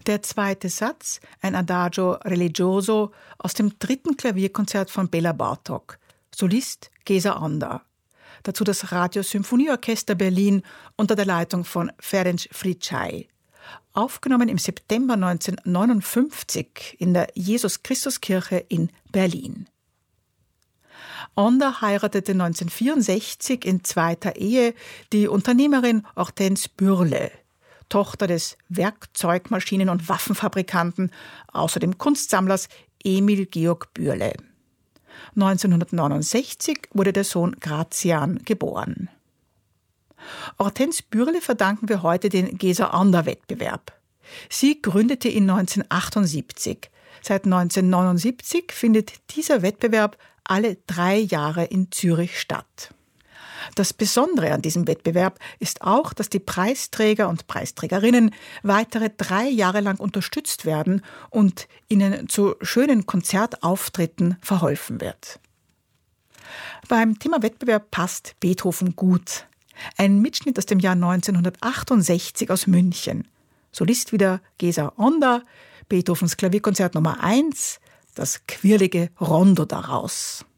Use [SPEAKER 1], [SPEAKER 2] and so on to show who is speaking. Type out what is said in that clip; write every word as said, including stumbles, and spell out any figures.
[SPEAKER 1] Der zweite Satz, ein Adagio religioso aus dem dritten Klavierkonzert von Bela Bartok. Solist Gesa Anda. Dazu das Radiosymphonieorchester Berlin unter der Leitung von Ferenc Fricsay. Aufgenommen im September neunzehnhundertneunundfünfzig in der Jesus-Christus-Kirche in Berlin. Anda heiratete neunzehnhundertvierundsechzig in zweiter Ehe die Unternehmerin Hortense Bürle, Tochter des Werkzeugmaschinen- und Waffenfabrikanten, außerdem Kunstsammlers Emil Georg Bürle. neunzehnhundertneunundsechzig wurde der Sohn Grazian geboren. Hortense Bürle verdanken wir heute den Gesa-Anda-Wettbewerb. Sie gründete ihn neunzehnhundertachtundsiebzig. Seit neunzehnhundertneunundsiebzig findet dieser Wettbewerb alle drei Jahre in Zürich statt. Das Besondere an diesem Wettbewerb ist auch, dass die Preisträger und Preisträgerinnen weitere drei Jahre lang unterstützt werden und ihnen zu schönen Konzertauftritten verholfen wird. Beim Thema Wettbewerb passt Beethoven gut. Ein Mitschnitt aus dem Jahr neunzehnhundertachtundsechzig aus München. Solist wieder Gesa Anda, Beethovens Klavierkonzert Nummer eins, das quirlige Rondo daraus.